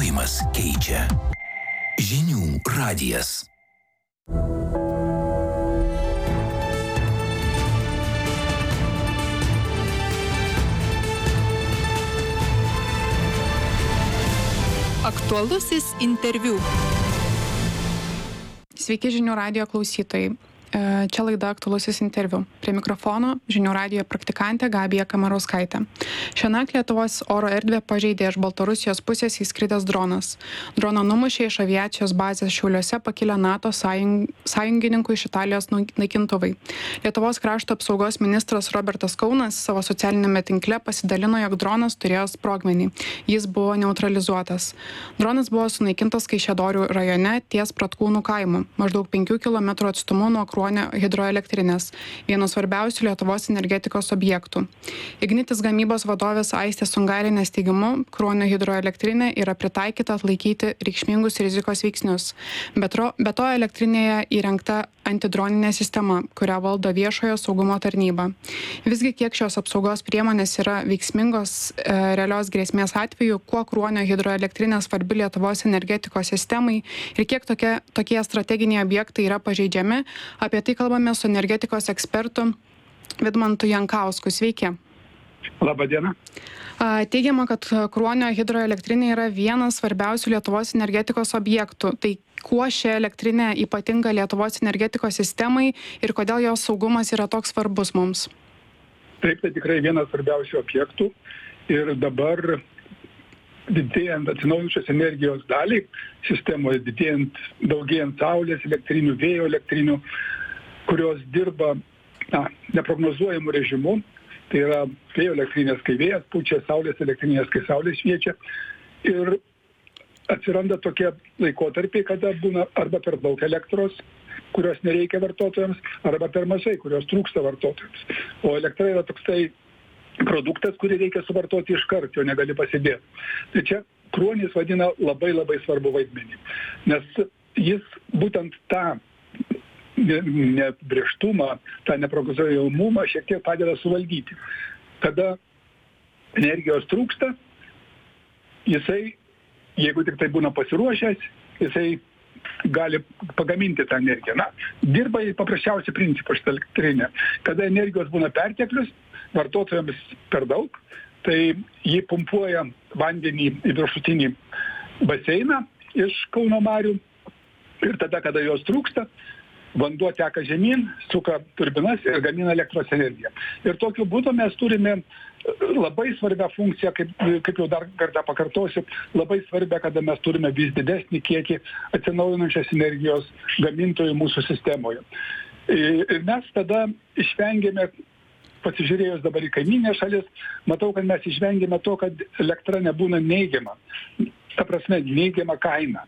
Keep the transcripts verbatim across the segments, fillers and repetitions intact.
Žinojimas keičia. Žinių radijas. Aktualusis interviu. Sveiki žinių radijo klausytojai. Čia laida Aktualusis interviu. Prie mikrofono žinių radijo praktikantė Gabija Kamarauskaitė. Šiąnakt Lietuvos oro erdvę pažeidė iš Baltarusijos pusės įskridęs dronas. Droną numušė iš aviacijos bazės Šiauliuose pakilę NATO sąjung, sąjungininkų iš Italijos naikintuvai. Lietuvos krašto apsaugos ministras Robertas Kaunas savo socialinėme tinkle pasidalino, jog dronas turėjo sprogmenį. Jis buvo neutralizuotas. Dronas buvo sunaikintas Kaišiadorių rajone ties Pratkūnų kaimu, maždaug penkių kilometrų atstumu nuo Kruonio hidroelektrinės, vieno svarbiausių Lietuvos energetikos objektų. Ignitis gamybos vadovės Aistės Sungailienės teigimu, Kruonio hidroelektrinė yra pritaikyta atlaikyti reikšmingus rizikos veiksnius. Be to, be to elektrinėje įrengta antidroninė sistema, kurią valdo viešojo saugumo tarnyba. Visgi kiek šios apsaugos priemonės yra veiksmingos e, realios grėsmės atveju, kuo Kruonio hidroelektrinė svarbi Lietuvos energetikos sistemai ir kiek tokie, tokie strateginiai objektai yra pažeidžiami, apie tai kalbame su energetikos ekspertu Vidmantu Jankausku. Sveiki. Labą dieną. Teigiama, kad Kruonio hidroelektrinė yra vienas svarbiausių Lietuvos energetikos objektų. Tai kuo ši elektrinė ypatinga Lietuvos energetikos sistemai ir kodėl jos saugumas yra toks svarbus mums? Taip, tai tikrai vienas svarbiausių objektų. Ir dabar didėjant atsinaujinančios energijos dalį sistemoje, didėjant daugėjant saulės elektrinių, vėjo elektrinių, kurios dirba na, neprognozuojamų režimų. Tai yra vėjo elektrinės, kai vėjas pučia, saulės elektrinės, kai saulės šviečia. Ir atsiranda tokie laikotarpiai, kada būna arba per daug elektros, kurios nereikia vartotojams, arba per mažai, kurios trūksta vartotojams. O elektra yra toksai produktas, kurį reikia suvartoti iš karto, jo negali pasidėti. Tai čia Kruonis vadina labai labai svarbu vaidmenį, nes jis būtent tą nebrėžtumą, tą neprognozuojamumą šiek tiek padeda suvaldyti. Kada energijos trūksta, jisai, jeigu tik tai būna pasiruošęs, jisai gali pagaminti tą energiją. Na, dirba į paprasčiausią principą šitą elektrinę. Kada energijos būna perteklius, vartotojams per daug, tai jį pumpuoja vandenį į viršutinį baseiną iš Kauno marių ir tada, kada jos trūksta, vanduo teka žemyn, suka turbinas ir gamina elektros energiją. Ir tokiu būdu mes turime labai svarbią funkciją, kaip, kaip jau dar kartą pakartosiu, labai svarbią, kada mes turime vis didesnį kiekį atsinaujinančios energijos gamintojų mūsų sistemoje. Ir mes tada išvengėme, pasižiūrėjus dabar į kaiminę šalis, matau, kad mes išvengėme to, kad elektra nebūna neigiama. Ta prasme, neigiama kaina.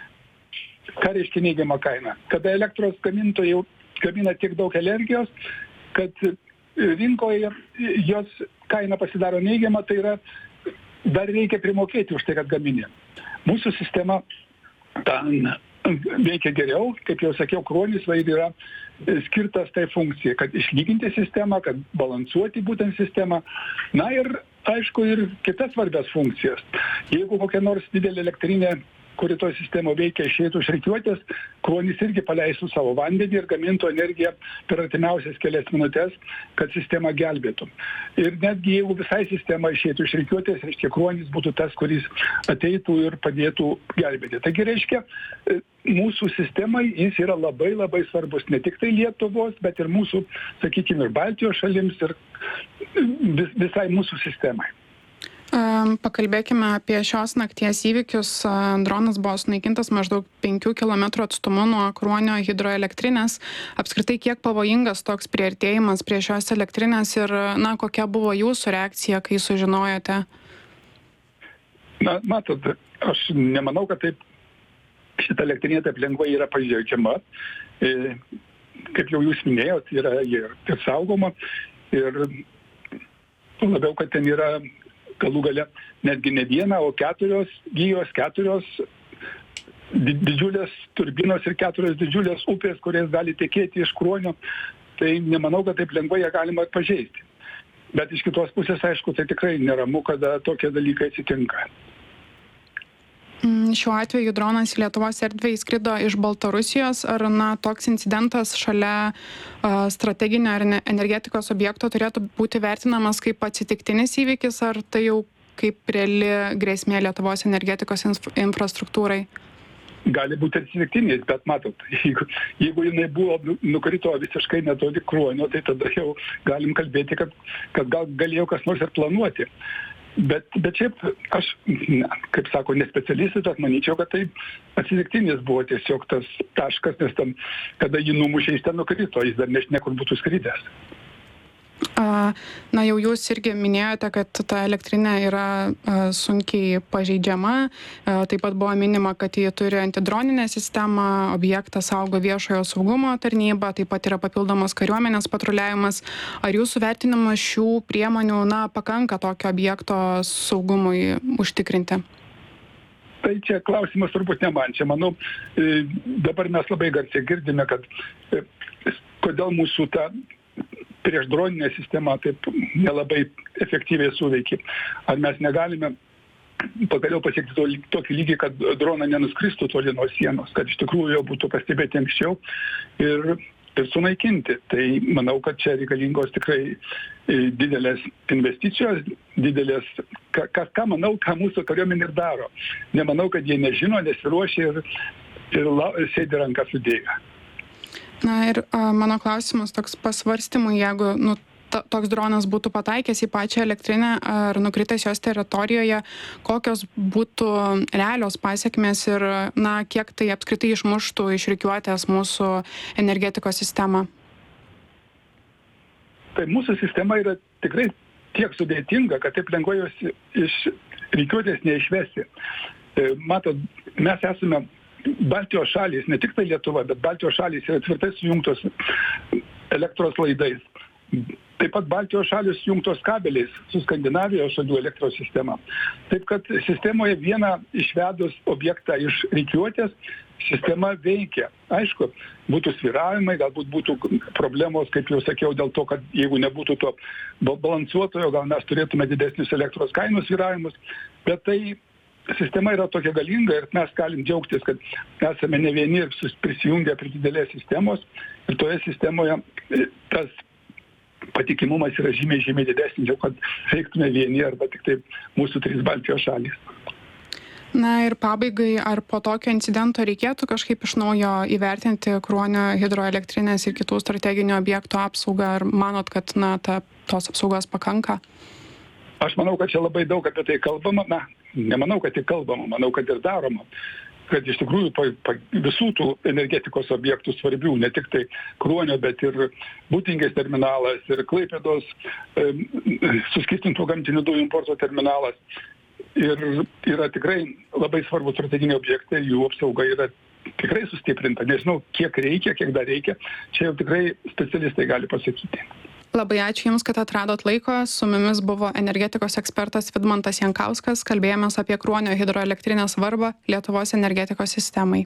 Ką reiškia neigiama kaina? Kada elektros gamintojai gamina tiek daug energijos, kad rinkoje jos kaina pasidaro neigiama, tai yra dar reikia primokėti už tai, kad gaminė. Mūsų sistema ten veikia geriau, kaip jau sakiau, Kruonis vaid yra skirtas tai funkcijai, kad išlyginti sistemą, kad balansuoti būtent sistemą. Na ir, aišku, ir kitas svarbias funkcijas. Jeigu kokia nors didelė elektrinė, kuri to sistemo veikia, išeitų iš rikiuotės, Kruonis irgi paleistų savo vandenį ir gamintų energiją per artimiausias kelias minutės, kad sistema gelbėtų. Ir netgi jeigu visai sistema išeitų iš rikiuotės, reiškia, Kruonis būtų tas, kuris ateitų ir padėtų gelbėti. Taigi, reiškia, mūsų sistemai jis yra labai labai svarbus, ne tik tai Lietuvos, bet ir mūsų, sakykime, ir Baltijos šalims ir vis, visai mūsų sistemai. Pakalbėkime apie šios nakties įvykius. Dronas buvo sunaikintas maždaug penkių kilometrų atstumu nuo Kruonio hidroelektrinės. Apskritai, kiek pavojingas toks priartėjimas prie šios elektrinės ir, na, kokia buvo jūsų reakcija, kai sužinojote? Na, matot, aš nemanau, kad taip šita elektrinė taip lengvai yra pažeidžiama. E, kaip jau jūs minėjot, yra ir, ir saugoma. Ir labiau, kad ten yra galų gale netgi ne viena, o keturios gijos, keturios didžiulės turbinos ir keturios didžiulės upės, kurias gali tekėti iš Kruonio, tai nemanau, kad taip lengvai ją galima pažeisti. Bet iš kitos pusės, aišku, tai tikrai neramu, kada tokie dalykai atsitinka. Šiuo atveju dronas į Lietuvos erdvę įskrido iš Baltarusijos. Ar na, toks incidentas šalia uh, strateginio ar energetikos objekto turėtų būti vertinamas kaip atsitiktinis įvykis, ar tai jau kaip reali grėsmė Lietuvos energetikos inf infrastruktūrai? Gali būti atsitiktinis, bet matot, jeigu, jeigu jinai buvo nukrito visiškai netoli Kruonio, tai tada jau galim kalbėti, kad, kad gal galėjo kas nors ir planuoti. Bet, bet šiaip aš, ne, kaip sako, nespecialistas, bet manyčiau, kad tai atsitiktinis buvo tiesiog tas taškas, nes ten, kada jį numušė, jis ten nukrito, jis dar nežinia, kur būtų skridęs. Na jau jūs irgi minėjote, kad ta elektrinė yra sunkiai pažeidžiama. Taip pat buvo minima, kad jie turi antidroninę sistemą, objektą saugo viešojo saugumo tarnyba, taip pat yra papildomas kariuomenės patruliavimas. Ar jūsų vertinimas šių priemonių na, pakanka tokio objekto saugumui užtikrinti? Tai čia klausimas turbūt ne man. Čia manau, dabar mes labai garsiai girdime, kad kodėl mūsų ta prieš droninę sistemą taip nelabai efektyviai suveikė. Ar mes negalime pagaliau pasiekti to, tokį lygį, kad droną nenuskristų toli nuo sienos, kad iš tikrųjų jau būtų pastebėti anksčiau ir, ir sunaikinti. Tai manau, kad čia reikalingos tikrai didelės investicijos, didelės, ką, ką manau, ką mūsų kariuomenė ir daro. Nemanau, kad jie nežino, nesiruošia ir, ir la, sėdi ranką sudėję. Na ir a, mano klausimas toks pasvarstymui, jeigu nu, ta, toks dronas būtų pataikęs į pačią elektrinę ar nukritęs jos teritorijoje, kokios būtų realios pasiekmės ir na, kiek tai apskritai išmuštų iš rikiuotės mūsų energetikos sistemą? Tai mūsų sistema yra tikrai tiek sudėtinga, kad taip lengvai jos iš rikiuotės neišvesi. Matot, mes esame Baltijos šalys, ne tik tai Lietuva, bet Baltijos šalys yra tvirtai sujungtos elektros laidais. Taip pat Baltijos šalys sujungtos kabeliais su Skandinavijos šalių elektros sistema. Taip kad sistemoje vieną išvedus objektą iš rikiuotės, sistema veikia. Aišku, būtų svyravimai, galbūt būtų problemos, kaip jau sakiau, dėl to, kad jeigu nebūtų to balansuotojo, gal mes turėtume didesnius elektros kainų svyravimus, bet tai sistema yra tokia galinga ir mes galim džiaugtis, kad esame ne vieni ir prisijungę prie didelės sistemos ir toje sistemoje tas patikimumas yra žymiai, žymiai didesnis, jau kad veiktume vieni arba tik taip mūsų trys Baltijos šalys. Na ir pabaigai, ar po tokio incidento reikėtų kažkaip iš naujo įvertinti Kruonio hidroelektrinės ir kitų strateginių objektų apsaugą, ar manot, kad na, ta, tos apsaugos pakanka? Aš manau, kad čia labai daug apie tai kalbama. Na, nemanau, kad tik kalbama, manau, kad ir daroma. Kad iš tikrųjų pa, pa, visų tų energetikos objektų svarbių, ne tik tai Kruonio, bet ir Būtingės terminalas, ir Klaipėdos e, suskystintų gamtinių dujų importo terminalas. Ir yra tikrai labai svarbus strateginiai objektai, jų apsauga yra tikrai sustiprinta. Nežinau, kiek reikia, kiek dar reikia. Čia jau tikrai specialistai gali pasakyti. Labai ačiū Jums, kad atradot laiko. Su mumis buvo energetikos ekspertas Vidmantas Jankauskas. Kalbėjomės apie Kruonio hidroelektrinės svarbą Lietuvos energetikos sistemai.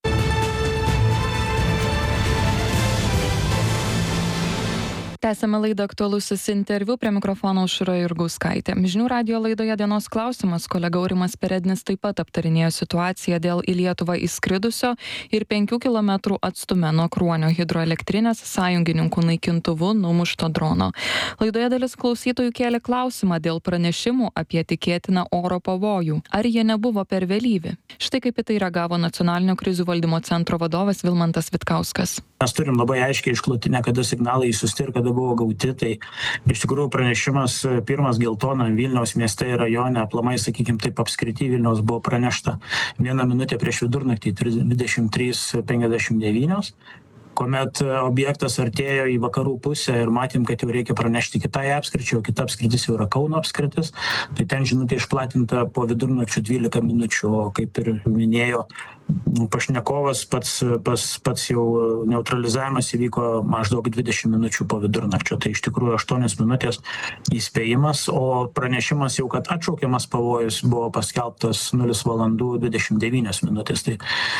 Tęsiame laidą aktualusis interviu, prie mikrofono Aušra Jurgauskaitė. Žinių radijo laidoje dienos klausimas kolega Aurimas Perednis taip pat aptarinėjo situaciją dėl į Lietuvą įskridusio ir penkių kilometrų atstume nuo Kruonio hidroelektrinės sąjungininkų naikintuvu numušto drono. Laidoje dalis klausytojų kėlė klausimą dėl pranešimų apie tikėtiną oro pavojų. Ar jie nebuvo per vėlyvi? Štai kaip į tai reagavo Nacionalinio krizių valdymo centro vadovas Vilmantas Vitkauskas. Mes turim labai aiškiai išklotinę, kada signalai išsiųsti ir kada buvo gauti. Tai iš tikrųjų pranešimas pirmas geltona Vilniaus mieste ir rajone, aplamai, sakykim, taip apskrity Vilniaus buvo pranešta vieną minutę prieš vidurnaktį dvidešimt trys penkiasdešimt devynios. Kuomet objektas artėjo į vakarų pusę ir matėm, kad jau reikia pranešti kitai apskričiai, o kita apskritis jau yra Kauno apskritis, tai ten žinutė išplatinta po vidurnakčio dvylika minučių, o kaip ir minėjo pašnekovas, pats, pats, pats jau neutralizavimas įvyko maždaug dvidešimt minučių po vidurnakčio, tai iš tikrųjų aštuonios minutės įspėjimas, o pranešimas jau, kad atšaukiamas pavojus, buvo paskelbtas nulis valandų dvidešimt devynios minutės, tai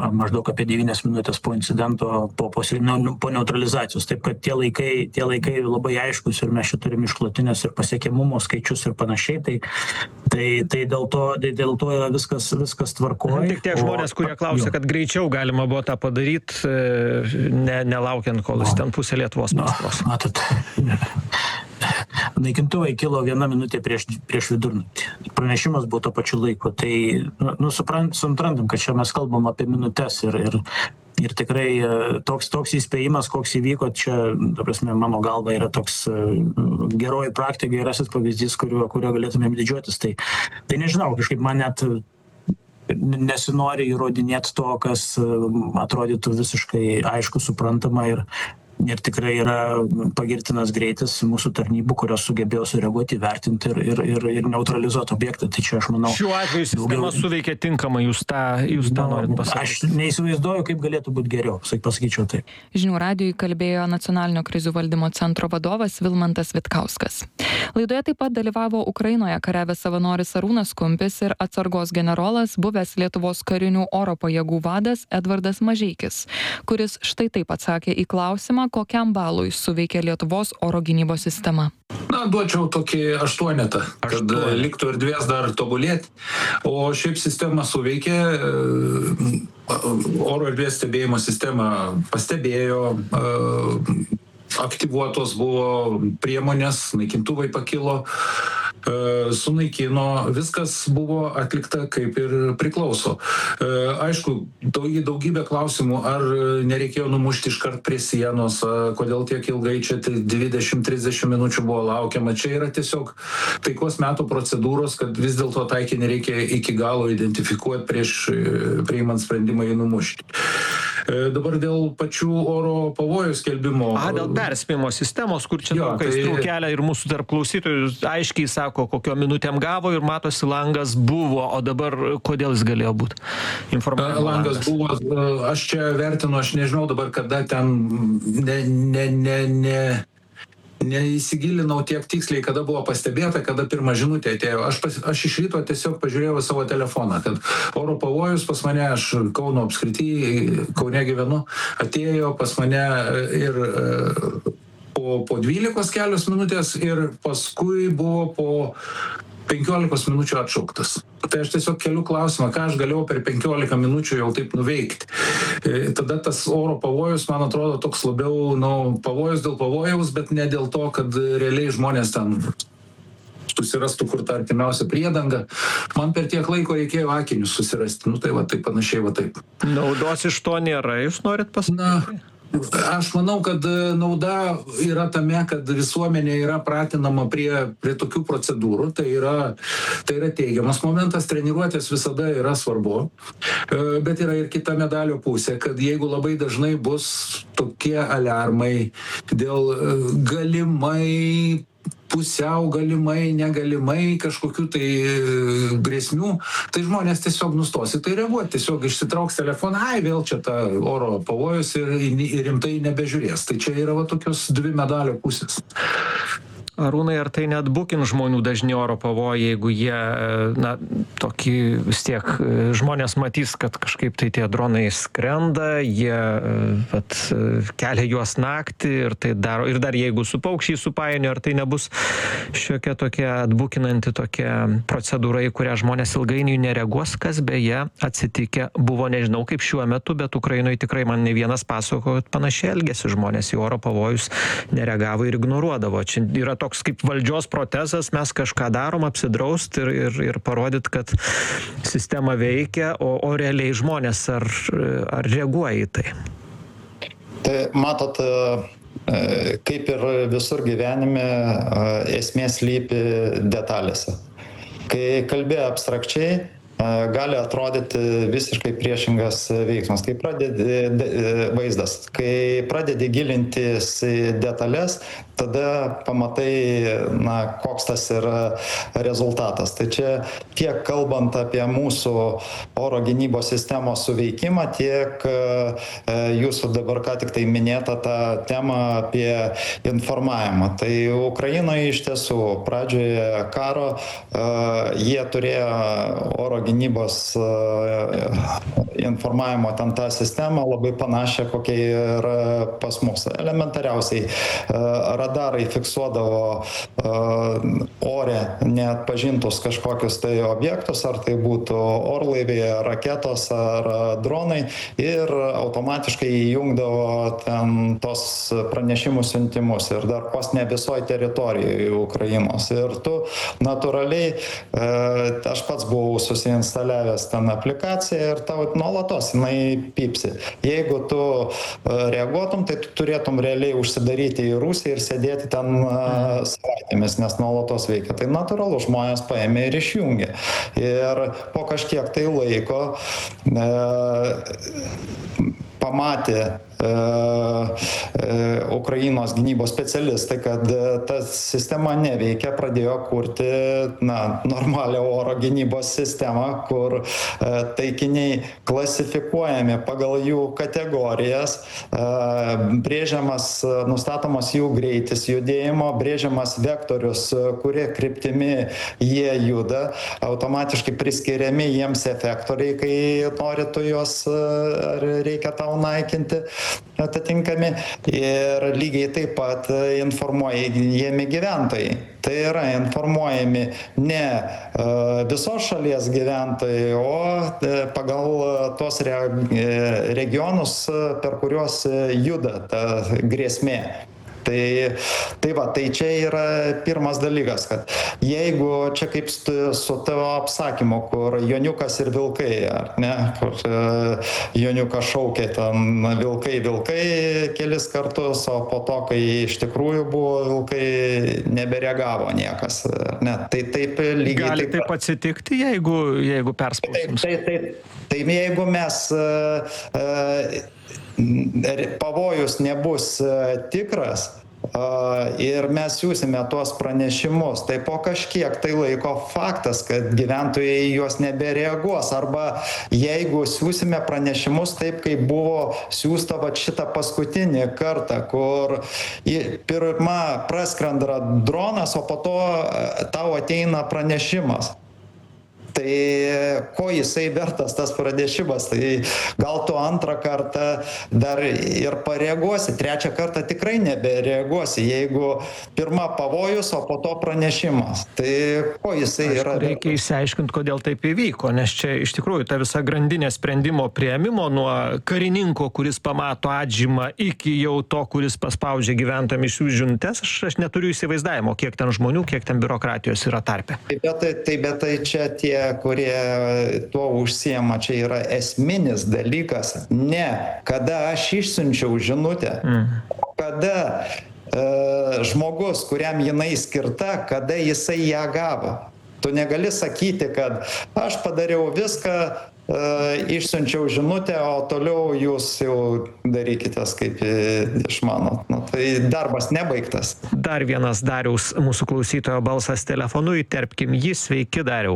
maždaug apie devynias minutės po incidento, po, po, po neutralizacijos. Taip kad tie laikai, tie laikai labai aiškus ir mes čia turim išklotinės ir pasiekiamumo skaičius ir panašiai. Tai, tai, tai dėl to, tai dėl to yra viskas, viskas tvarkoja. Tik tie žmonės, kurie klausia, kad greičiau galima buvo tą padaryti, ne, nelaukiant, kol jis ten pusę Lietuvos paspros. Matot, naikintuvai kilo vieną minutę prieš, prieš vidurnakti. Pranešimas buvo to pačiu laiku. Tai, nu, suprant, suprantam, kad čia mes kalbam apie minutes ir, ir, ir tikrai toks, toks įspėjimas, koks įvyko, čia, ta prasme, mano galva yra toks geroji praktika, gerasis pavyzdys, kuriuo, kuriuo galėtumėm didžiuotis. Tai, tai nežinau, kažkaip man net nesinori įrodinėti to, kas atrodytų visiškai aišku, suprantama ir Ir tikrai yra pagirtinas greitis mūsų tarnybų, kurios sugebėjo sureaguoti, vertinti ir, ir, ir, ir neutralizuoti objektą. Tai čia aš manau... Šiuo atveju sistema daugiau... suveikia tinkamai, jūs tą, jūs tą no, norit pasakyti. Aš neįsivaizduoju, kaip galėtų būti geriau, pasakyčiau taip. Žinių radijui kalbėjo Nacionalinio krizių valdymo centro vadovas Vilmantas Vitkauskas. Laidoje taip pat dalyvavo Ukrainoje kariavęs savanoris Arūnas Kumpis ir atsargos generolas, buvęs Lietuvos karinių oro pajėgų vadas Edvardas Mažeikis, kuris štai taip atsakė į klausimą, kokiam balui suveikė Lietuvos oro gynybos sistema. Na, duočiau tokį aštuonetą, kad Aštuonė. liktų erdvės dar tobulėti. O šiaip sistema suveikė, oro erdvės stebėjimo sistema pastebėjo, aktyvuotos buvo priemonės, naikintuvai pakilo, sunaikino, viskas buvo atlikta kaip ir priklauso. Aišku, daugybė klausimų, ar nereikėjo numušti iškart prie sienos, kodėl tiek ilgai čia dvidešimt trisdešimt minučių buvo laukiama. Čia yra tiesiog taikos metų procedūros, kad vis dėlto taikinį reikia iki galo identifikuoti prieš priimant sprendimą jį numušti. Dabar dėl pačių oro pavojų skelbimo. A, dėl perspėjimo sistemos, kur čia daug aistrų kelia ir mūsų tarp klausytojų aiškiai sako, kokio minutėm gavo ir matosi langas buvo, o dabar kodėl jis galėjo būti? Informavimo langas. Langas buvo, aš čia vertinu, aš nežinau dabar, kada ten ne, ne, ne, ne. Neįsigilinau tiek tiksliai, kada buvo pastebėta, kada pirma žinutė atėjo. Aš, pas, aš iš ryto tiesiog pažiūrėjau savo telefoną, kad oro pavojus pas mane, aš Kauno apskrity, Kaune gyvenu, atėjo pas mane ir po, po dvylikos kelios minutės ir paskui buvo po penkiolikos minučių atšauktas. Tai aš tiesiog keliu klausimą, ką aš galėjau per penkiolika minučių jau taip nuveikti. Tada tas oro pavojus, man atrodo, toks labiau, nu, pavojus dėl pavojaus, bet ne dėl to, kad realiai žmonės ten susirastų kur tą artimiausią priedangą. Man per tiek laiko reikėjo akinius susirasti. Nu tai va, taip panašiai va taip. Naudos iš to nėra, jūs norit pasakyti? Na, aš manau, kad nauda yra tame, kad visuomenė yra pratinama prie, prie tokių procedūrų. Tai yra, tai yra teigiamas momentas, treniruotės visada yra svarbu. Bet yra ir kita medalio pusė, kad jeigu labai dažnai bus tokie aliarmai dėl galimai pusiau galimai, negalimai kažkokių tai grėsmių, tai žmonės tiesiog nustos į tai reaguoti, tiesiog išsitrauks telefoną, ai, vėl čia ta oro pavojus ir, ir rimtai nebežiūrės. Tai čia yra va tokios dvi medalio pusės. Arūnai, ar tai net bukins žmonių dažni oro pavojai, jeigu jie, na, tokį vis tiek žmonės matys, kad kažkaip tai tie dronai skrenda, jie vat, kelia juos naktį ir tai daro, ir dar jeigu su paukščiai supainio, ar tai nebus šiokia tokia atbukinanti tokia procedūra, į kurią žmonės ilgainiui nereaguos, kas beje atsitikę buvo, nežinau kaip šiuo metu, bet Ukrainoje tikrai man ne vienas pasako, kad panašiai elgėsi žmonės į oro pavojus, nereagavo ir ignoruodavo. Čia yra toks kaip valdžios protestas, mes kažką darom, apsidraust ir, ir, ir parodyt, kad sistema veikia, o, o realiai žmonės ar, ar reaguoja į tai? Tai matot, kaip ir visur gyvenime, esmė slypi detalėse. Kai kalbėjo abstrakčiai, gali atrodyti visiškai priešingas veiksmas. Kai pradedi vaizdas, kai pradedi gilintis į detalės, tada pamatai, na, koks tas yra rezultatas. Tai čia tiek kalbant apie mūsų oro gynybos sistemos suveikimą, tiek jūsų dabar ką tik tai minėta tą temą apie informavimą. Tai Ukrainoje iš tiesų pradžioje karo jie turėjo oro gynybos informavimo ten tą sistemą labai panašią, kokia yra pas mus. Elementariausiai radarai fiksuodavo ore neatpažintus kažkokius tai objektus, ar tai būtų orlaiviai, raketos ar dronai, ir automatiškai įjungdavo ten tos pranešimų siuntimus ir dar pos ne visoje teritorijoje Ukrainos. Ir tu natūraliai, aš pats buvau susiinstaliavęs ten aplikaciją ir tau nuolatos jinai pypsi. Jeigu tu reaguotum, tai tu turėtum realiai užsidaryti į rūsį ir sėdėti ten savaitėmis, nes nuolatos veikia. Tai natūralu, žmonės paėmė ir išjungė. Ir po kažkiek tai laiko e, pamatė e, e, Ukrainos gynybos specialistai, kad ta sistema neveikia, pradėjo kurti na, normalią oro gynybos sistemą, kur e, taikiniai klasifikuojami pagal jų kategorijas, e, brėžiamas, nustatomas jų greitis judėjimo, brėžiamas vektorius, kurie kryptimi jie juda, automatiškai priskiriami jiems efektoriai, kai nori tu juos ar reikia tau naikinti atitinkami, ir lygiai taip pat informuojami gyventojai. Tai yra informuojami ne visos šalies gyventojai, o pagal tuos regionus, per kuriuos juda ta grėsmė. Tai, tai va, tai čia yra pirmas dalykas, kad jeigu čia kaip su tavo apsakymu, kur Joniukas ir vilkai, ar ne, kur Joniukas šaukė ten vilkai, vilkai kelis kartus, o po to, kai iš tikrųjų buvo vilkai, nebereagavo niekas. Ne, tai taip lygiai. Gali taip, taip atsitikti, jeigu, jeigu perspausime. Tai, tai, tai, tai jeigu mes uh, uh, pavojus nebus tikras ir mes siūsime tuos pranešimus, tai po kažkiek tai laiko faktas, kad gyventojai juos nebereaguos. Arba jeigu siūsime pranešimus taip, kaip buvo siūsta va šitą paskutinį kartą, kur pirma praskrenda dronas, o po to tau ateina pranešimas. Tai ko jisai vertas tas pranešimas, tai gal tu antrą kartą dar ir pareaguosi, trečią kartą tikrai nebereaguosi, jeigu pirma pavojus, o po to pranešimas. Tai ko jisai Aišku, yra vertas? Reikia išsiaiškinti, kodėl taip įvyko, nes čia iš tikrųjų ta visa grandinė sprendimo priėmimo nuo karininko, kuris pamato atžymą, iki jau to, kuris paspaudžia gyventojams iš žinutes, aš, aš neturiu įsivaizdavimo, kiek ten žmonių, kiek ten biurokratijos yra tarpe. Taip, bet tai, tai, bet tai čia tie, kurie tuo užsiema, čia yra esminis dalykas. Ne, kada aš išsiunčiau žinutę, mm. kada e, žmogus, kuriam jinai skirta, kada jisai ją gavo. Tu negali sakyti, kad aš padariau viską, e, išsiunčiau žinutę, o toliau jūs jau darykitės kaip išmanot. Nu, tai darbas nebaigtas. Dar vienas Dariaus mūsų klausytojo balsas telefonu, įterpkim jį. Sveiki, Dariau.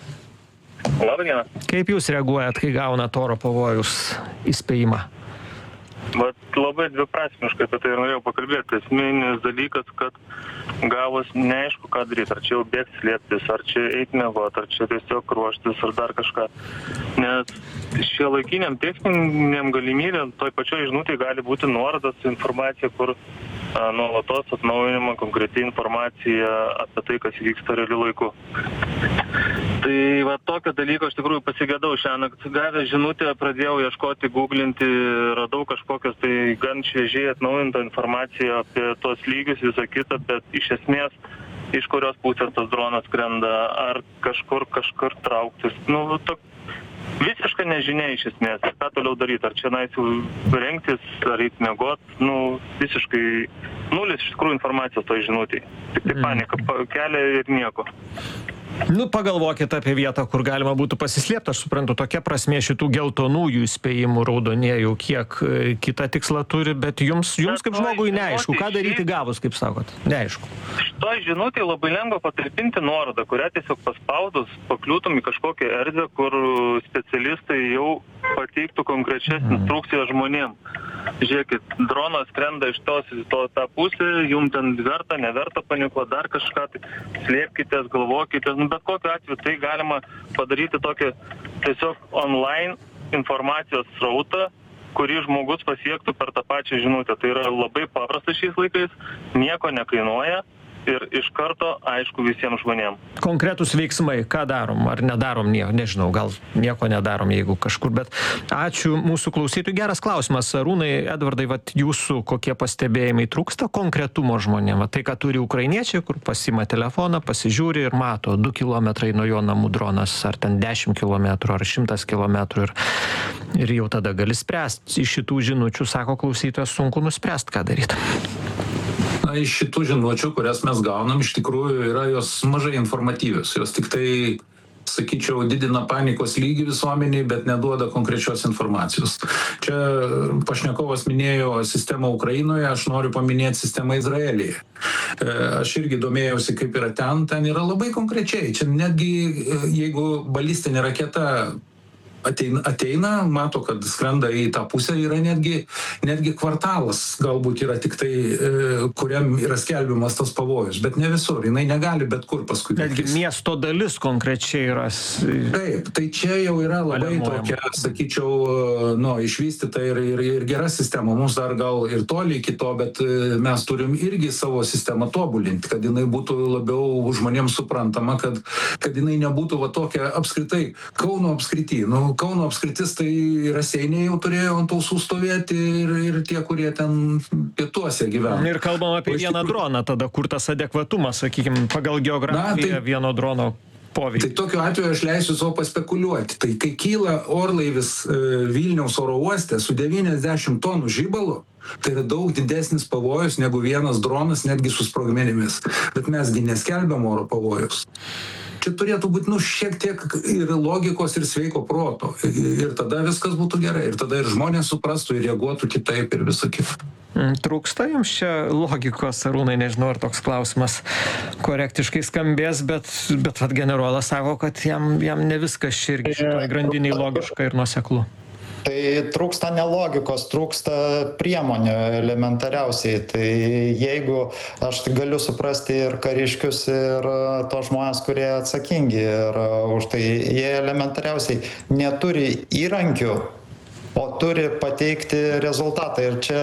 Labą dieną. Kaip jūs reaguojat, kai gaunat oro pavojus įspėjimą? Bet labai dviprasmiškai apie tai norėjau pakalbėti. Esminis dalykas, kad gavus neaišku, ką daryti. Ar čia jau bėgti slėptis, ar čia eiti miegot, ar čia tiesiog ruoštis, ar dar kažką. Nes šie laikiniam techniniam galimybėm toj pačioj žinutėj gali būti nuorodas informacija, kur a, nuolatos atnaujinama konkreti informacija apie tai, kas vyksta realiu laiku. Tai va tokio dalyko iš tikrųjų pasigėdau šiąnakt. Gavęs žinutę, pradėjau ieškoti, googlinti, radau kažkokios tai gan šviežiai atnaujintą informaciją apie tos lygius, visą kitą, bet iš esmės iš kurios pusės tas dronas skrenda, ar kažkur kažkur trauktis. Nu, to, visiškai nežinia iš esmės, ką toliau daryti, ar čia nais rengtis, ar eiti miegot, nu, visiškai nulis iš tikrųjų informacijos toj žinutėj. Tik tai panika kelia ir nieko. Nu, pagalvokit apie vietą, kur galima būtų pasislėpti. Aš suprantu, tokia prasmė šitų geltonųjų įspėjimų raudonėjų, kiek kitą tikslą turi, bet jums, jums kaip žmogui neaišku, ką daryti gavus, kaip sakot, neaišku. Šitoj žinutėj labai lengva patalpinti nuorodą, kurią tiesiog paspaudus pakliūtum į kažkokią erdvę, kur specialistai jau pateiktų konkrečias mm. instrukcijas žmonėm. Žiūrėkit, dronas skrenda iš tos į to, tą pusę, jums ten verta, neverta panikuoti, dar kažką, tai slėpkitės, galvokitės, nu, bet kokiu atveju tai galima padaryti tokį tiesiog online informacijos srautą, kurį žmogus pasiektų per tą pačią žinutę. Tai yra labai paprasta šiais laikais, nieko nekainuoja ir iš karto aišku visiems žmonėms. Konkretus veiksmai, ką darom, ar nedarom nieko, nežinau, gal nieko nedarom, jeigu kažkur, bet ačiū mūsų klausytojui. Geras klausimas, Arūnai, Edvardai, vat jūsų kokie pastebėjimai, trūksta konkretumo žmonėm, vat tai, ką turi ukrainiečiai, kur pasima telefoną, pasižiūri ir mato, du kilometrai nuo jo namų dronas, ar ten dešimt kilometrų, ar šimtas kilometrų ir, ir jau tada gali spręsti. Iš šitų žinučių, sako klausytojas, sunku nuspręsti, ką daryti. Na, iš šitų žinučių, kurias mes gaunam, iš tikrųjų yra jos mažai informatyvios. Jos tik tai, sakyčiau, didina panikos lygį visuomeniai, bet neduoda konkrečios informacijos. Čia pašnekovas minėjo sistemą Ukrainoje, aš noriu paminėti sistemą Izraelyje. Aš irgi domėjausi, kaip yra ten, ten yra labai konkrečiai. Čia netgi, jeigu balistinė raketa ateina, ateina, mato, kad skrenda į tą pusę, yra netgi, netgi kvartalas, galbūt yra tik tai, e, kuriam yra skelbiamas tas pavojus, bet ne visur, jinai negali bet kur paskui. Netgi miesto dalis konkrečiai yra. Taip, tai čia jau yra labai tokia, sakyčiau, nu, išvystyta ir, ir, ir gera sistema, mums dar gal ir toli iki to, bet mes turim irgi savo sistemą tobulinti, kad jinai būtų labiau žmonėms suprantama, kad, kad jinai nebūtų va tokia apskritai, Kauno apskrity, nu, Kauno apskritis tai Raseiniai jau turėjo ant ausų stovėti ir, ir tie, kurie ten pietuose gyvena. Ir kalbam apie o vieną tikrųjų... droną tada, kur tas adekvatumas, sakykime, pagal geografiją Na, tai, vieno drono poveikį. Tai tokiu atveju aš leisiu savo paspekuliuoti. Tai kai kyla orlaivis e, Vilniaus oro uoste su devyniasdešimt tonų žibalo, tai yra daug didesnis pavojus negu vienas dronas, netgi su sprogmenimis. Bet mesgi neskelbiam oro pavojus. Čia turėtų būti, nu, šiek tiek ir logikos, ir sveiko proto. Ir tada viskas būtų gerai. Ir tada ir žmonės suprastų, ir reaguotų kitaip, ir visą kitą. Trūksta jums čia logikos, Arūnai, nežinau, ar toks klausimas korektiškai skambės, bet, bet vat generolas sako, kad jam, jam ne viskas čia irgi šitoje grandiniai logiška ir nuoseklu. Tai trūksta ne logikos, trūksta priemonių elementariausiai. Tai jeigu aš galiu suprasti ir kariškius, ir tos žmonės, kurie atsakingi ir už tai, jie elementariausiai neturi įrankių, o turi pateikti rezultatą. Ir čia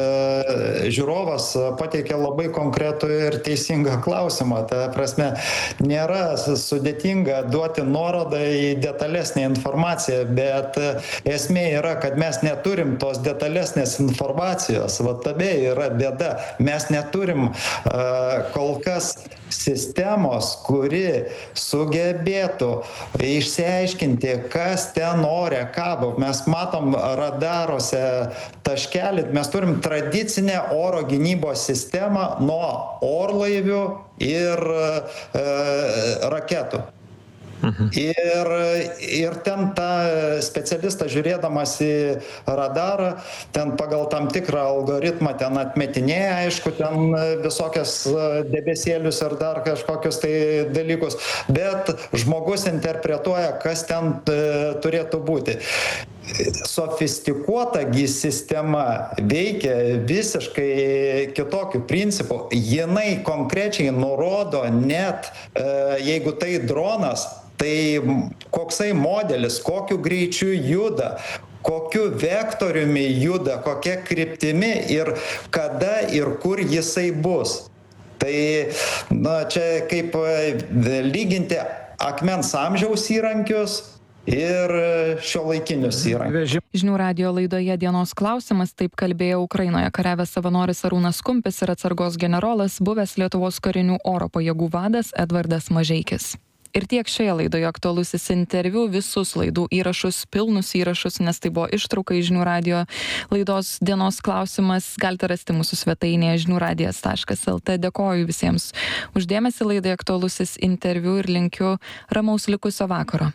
e, žiūrovas pateikė labai konkretų ir teisingą klausimą. Ta prasme, nėra sudėtinga duoti nuorodą į detalesnę informaciją, bet esmė yra, kad mes neturim tos detalesnės informacijos. Va tabė yra bėda. Mes neturim e, kol kas sistemos, kuri sugebėtų išsiaiškinti, kas ten ore kabo. Mes matom radaruose taškelį, mes turim tradicinę oro gynybos sistemą nuo orlaivių ir e, raketų. Mhm. Ir, ir ten ta specialistas žiūrėdamas į radarą, ten pagal tam tikrą algoritmą ten atmetinėja, aišku, ten visokias debesėlius ir dar kažkokius tai dalykus, bet žmogus interpretuoja, kas ten turėtų būti. Sofistikuota sistema veikia visiškai kitokiu principu. Jinai konkrečiai nurodo net, jeigu tai dronas, tai koksai modelis, kokiu greičiu juda, kokiu vektoriumi juda, kokia kryptimi ir kada ir kur jisai bus. Tai na, čia kaip lyginti akmens amžiaus įrankius ir šiuolaikinius įrankius. Žinių radijo laidoje dienos klausimas, taip kalbėjo Ukrainoje kariavęs savanoris Arūnas Kumpis ir atsargos generolas, buvęs Lietuvos karinių oro pajėgų vadas Edvardas Mažeikis. Ir tiek šioje laidoje aktualusis interviu, visus laidų įrašus, pilnus įrašus, nes tai buvo ištrauka iš Žinių radijo laidos dienos klausimas, galite rasti mūsų svetainėje žinių radijas taškas lt. Dėkoju visiems už dėmesį laidai aktualusis interviu ir linkiu ramaus likusio vakaro.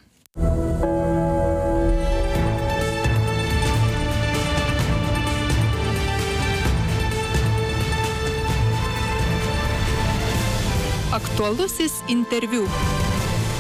Aktualusis interviu.